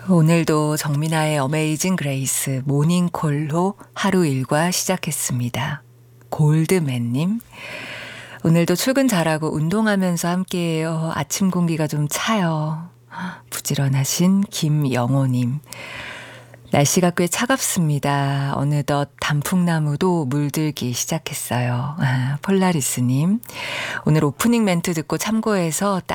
오늘도 정민아의 어메이징 그레이스 모닝콜로 하루 일과 시작했습니다. 골드맨님, 오늘도 출근 잘하고 운동하면서 함께해요. 아침 공기가 좀 차요. 부지런하신 김영호님, 날씨가 꽤 차갑습니다. 어느덧 단풍나무도 물들기 시작했어요. 폴라리스님, 오늘 오프닝 멘트 듣고 참고해서